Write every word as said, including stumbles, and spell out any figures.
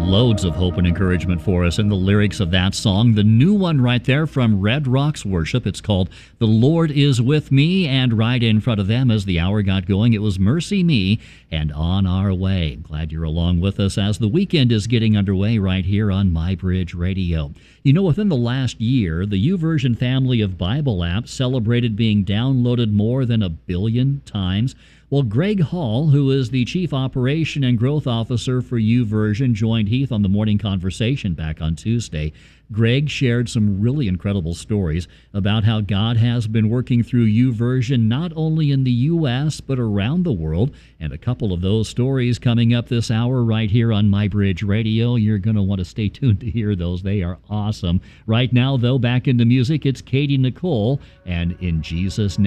Loads of hope and encouragement for us in the lyrics of that song. The new one right there from Red Rocks Worship. It's called The Lord Is With Me, and right in front of them as the hour got going, it was Mercy Me and On Our Way. Glad you're along with us as the weekend is getting underway right here on MyBridge Radio. You know, within the last year, the YouVersion family of Bible apps celebrated being downloaded more than a billion times. Well, Greg Hall, who is the Chief Operation and Growth Officer for YouVersion, joined Heath on the Morning Conversation back on Tuesday. Greg shared some really incredible stories about how God has been working through YouVersion not only in the U S but around the world, and a couple of those stories coming up this hour right here on MyBridge Radio. You're going to want to stay tuned to hear those. They are awesome. Right now, though, back into music, it's Katie Nicole, and In Jesus' Name.